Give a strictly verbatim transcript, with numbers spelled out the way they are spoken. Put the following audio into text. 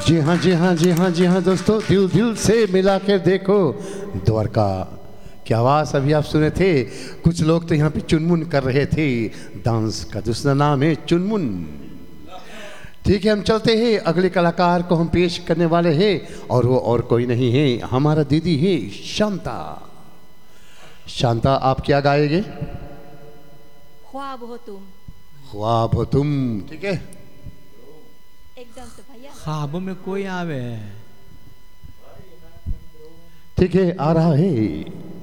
जी हाँ जी हाँ जी हाँ जी हाँ दोस्तों, दिल दिल से मिला कर देखो द्वारका की आवाज़ अभी आप सुने थे। कुछ लोग तो यहाँ पे चुनमुन कर रहे थे। डांस का दूसरा नाम है चुनमुन। ठीक है, हम चलते हैं। अगले कलाकार को हम पेश करने वाले हैं और वो और कोई नहीं है, हमारा दीदी है शांता। शांता, आप क्या गाएंगे? ख्वाब हो तुम। ख्वाब हो तुम, ठीक है एकदम से भैया। ख्वाबों में कोई आवे। ठीक है, आ रहा है।